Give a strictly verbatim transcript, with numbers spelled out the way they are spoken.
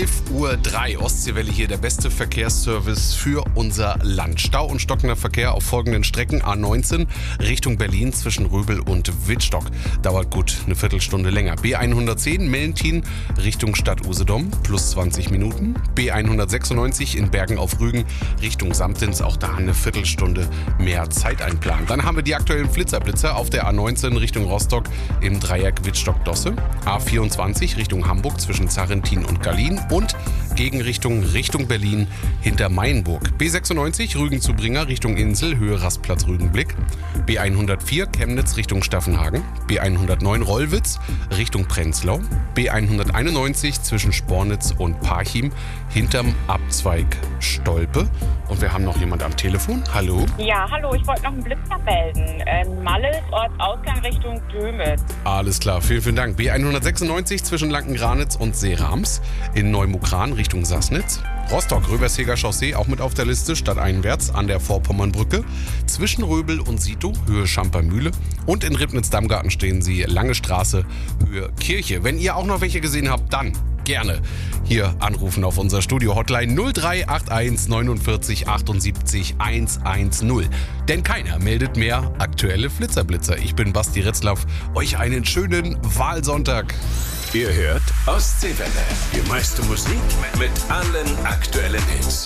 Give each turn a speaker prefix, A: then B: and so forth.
A: elf Uhr drei, Ostseewelle hier, der beste Verkehrsservice für unser Land. Stau und stockender Verkehr auf folgenden Strecken. A neunzehn Richtung Berlin zwischen Röbel und Wittstock. Dauert gut eine Viertelstunde länger. B hundertzehn Mellentin Richtung Stadt Usedom, plus zwanzig Minuten. B hundertsechsundneunzig in Bergen auf Rügen Richtung Samtens, auch da eine Viertelstunde mehr Zeit einplanen. Dann haben wir die aktuellen Flitzerblitzer auf der A neunzehn Richtung Rostock im Dreieck Wittstock-Dosse. A vierundzwanzig Richtung Hamburg zwischen Zarrentin und Gallien und Gegenrichtung Richtung Berlin hinter Mainburg. B sechsundneunzig Rügen zu Bringer Richtung Insel, Höhe Rastplatz Rügenblick. B hundertvier Chemnitz Richtung Staffenhagen. B hundertneun Rollwitz Richtung Prenzlau. B hunderteinundneunzig zwischen Spornitz und Parchim hinterm Abzweig Stolpe. Und wir haben noch jemand am Telefon. Hallo?
B: Ja, hallo, ich wollte noch einen Blitzer melden. Ähm, Malles, Ortsausgang Richtung Dömitz.
A: Alles klar, vielen, vielen Dank. B hundertsechsundneunzig zwischen Lankengranitz und Seerams in Neumukran Richtung Sassnitz. Rostock, Röberseger Chaussee auch mit auf der Liste, stadteinwärts an der Vorpommernbrücke. Zwischen Röbel und Sito, Höhe Schampermühle. Und in Ribnitz-Dammgarten stehen Sie, Lange Straße, Höhe Kirche. Wenn ihr auch noch welche gesehen habt, dann gerne hier anrufen auf unser Studio-Hotline null drei acht eins neunundvierzig achtundsiebzig hundertzehn. Denn keiner meldet mehr aktuelle Flitzerblitzer. Ich bin Basti Ritzlaff. Euch einen schönen Wahlsonntag.
C: Ihr hört Ostseewelle. Die meiste Musik mit allen aktuellen Hits.